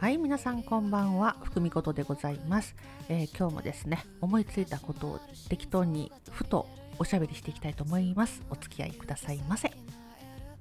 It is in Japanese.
はい、皆さんこんばんは、ふくみことでございます。今日もですね、思いついたことを適当にふとおしゃべりしていきたいと思います。お付き合いくださいませ。